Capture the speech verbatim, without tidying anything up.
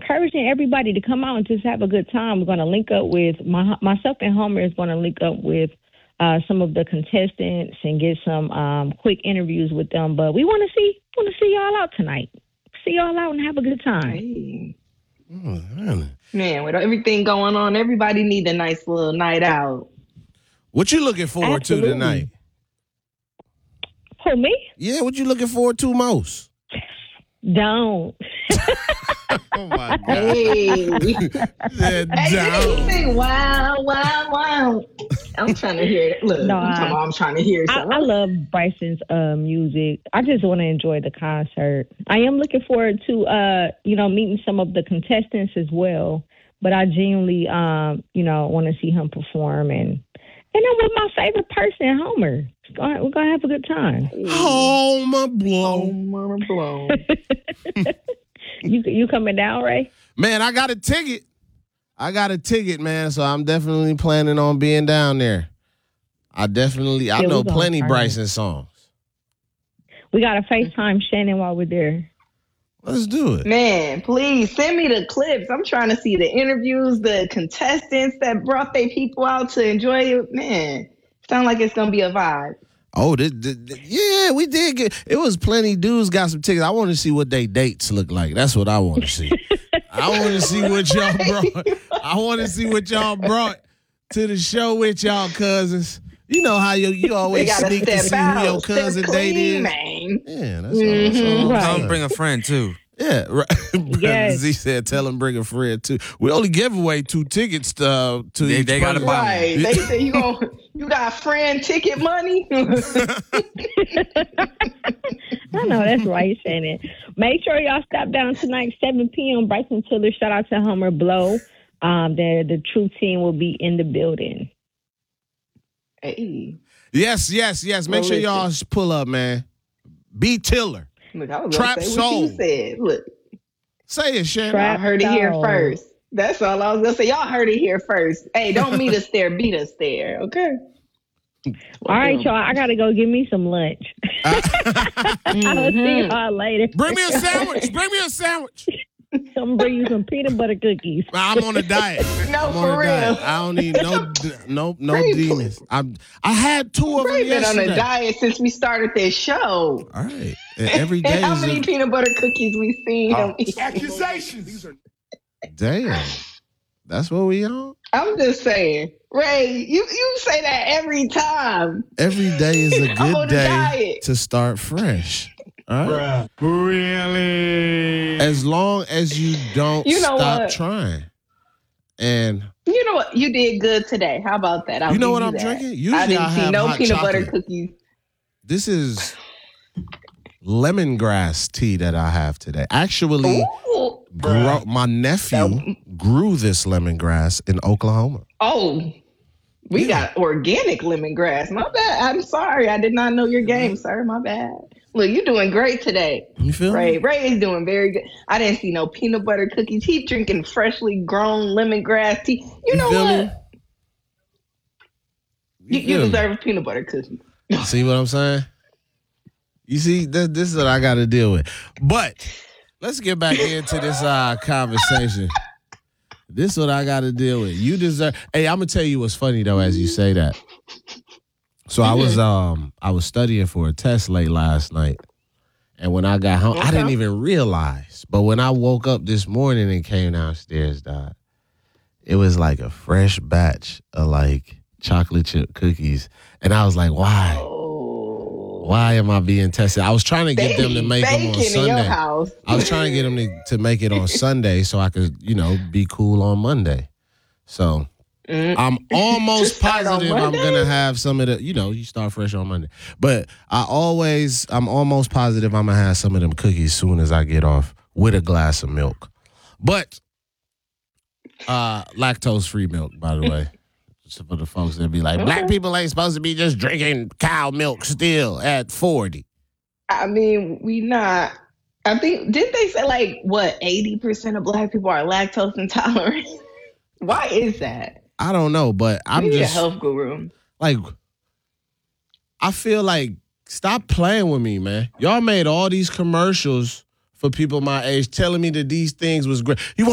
encouraging everybody to come out and just have a good time. We're going to link up with my, myself and Homer is going to link up with uh, some of the contestants and get some um, quick interviews with them. But we want to see want to see y'all out tonight. See y'all out and have a good time. Hey. Oh, really? Man, with everything going on, everybody need a nice little night out. What you looking forward Absolutely. to tonight? Who, me? Yeah, what you looking forward to most? Don't. Oh, my God. Hey. Yeah, Hey, down. you sing wow, wow, wow. I'm trying to hear it. Look, No, I'm, talking about I'm trying to hear I, something. I love Bryson's uh, music. I just want to enjoy the concert. I am looking forward to, uh, you know, meeting some of the contestants as well. But I genuinely, um, you know, want to see him perform. And, and I'm with my favorite person, Homer. It's gonna- We're going to have a good time. Homer blow. Homer blow. You you coming down, Ray? Man, I got a ticket. I got a ticket, man, so I'm definitely planning on being down there. I definitely, I Yeah, know we gonna plenty find Bryson songs. We got to FaceTime Shannon while we're there. Let's do it. Man, please send me the clips. I'm trying to see the interviews, the contestants that brought their people out to enjoy it. Man, sound like it's going to be a vibe. Oh, this, this, this- yeah, we did get. It was plenty dudes got some tickets. I want to see what they dates look like. That's what I want to see. I want to see what y'all brought. I want to see what y'all brought to the show with y'all cousins. You know how you you They always got to sneak to step see out. who your Step cousin date clean, is. man. Yeah, that's all. That's all. Right. Tell him bring a friend too. Yeah, right. Yes. Z said, "Tell him bring a friend too." We only give away two tickets to, uh, to They- each they gotta person. buy Right. They say you gon' you got friend ticket money. I know that's right, Shannon. Make sure y'all stop down tonight, seven p.m. Bryson Tiller. Shout out to Homer Blow. Um, the the true team will be in the building. Hey, Yes, yes, yes. Make Well, sure y'all listen. pull up, man. B Tiller. look, I was Trap gonna say soul. what you said. Look, Say it, Shannon. Trap y'all heard it here soul. first. That's all I was gonna say. Y'all heard it here first. Hey, don't meet us there, beat us there, okay? All right, y'all. I gotta go get me some lunch. I'll see y'all later. Bring me a sandwich. Bring me a sandwich. I'm bring you some peanut butter cookies. I'm on a diet. No, I'm for on a real. diet. I don't need no no no Ray, demons. I I had two of them We've been on yesterday. a diet since we started this show. All right. And every day And how is many a, peanut butter cookies we seen him eat? Accusations. damn. That's what we on. I'm just saying, Ray, you, you say that every time. Every day is a I'm on good a day diet. to start fresh. All right. Really? As long as you don't You know stop what? trying. And You know what? You did good today. How about that? I'll You know give what you I'm that. drinking? Usually I didn't I see have no hot peanut butter chocolate. cookies. this is lemongrass tea that I have today. Actually, Ooh. grow, my nephew grew this lemongrass in Oklahoma. Oh, we Yeah. got organic lemongrass. My bad. I'm sorry. I did not know your game, sir. My bad. Look, you're doing great today. You feel Ray, me? Ray is doing very good. I didn't see no peanut butter cookies. He drinking freshly grown lemongrass tea. You, You know feel what? me? You, you feel me? deserve a peanut butter cookie. See what I'm saying? You see, this, this is what I got to deal with. But let's get back into this uh, conversation. This is what I got to deal with. You deserve. Hey, I'm gonna tell you what's funny though, as you say that. So I was um I was studying for a test late last night, and when I got home, I didn't Okay. even realize. But when I woke up this morning and came downstairs, dog, it was like a fresh batch of like chocolate chip cookies, and I was like, why? Oh. Why am I being tested? I was trying to get They them to be make them on baking in your Sunday. house. I was trying to get them to, to make it on Sunday so I could, you know, be cool on Monday. So Mm. I'm almost Start on positive I'm Monday? gonna have some of the, you know, you start fresh on Monday. But I always, I'm almost positive I'm gonna have some of them cookies soon as I get off with a glass of milk. But uh lactose free milk, by the way. So for the folks that be like, black Okay. people ain't supposed to be just drinking cow milk still at forty. I mean, we not. I think, did they say like, what, eighty percent of black people are lactose intolerant? Why is that? I don't know, but I'm We need just a health guru. like, I feel like, stop playing with me, man. Y'all made all these commercials for people my age telling me that these things was great. You want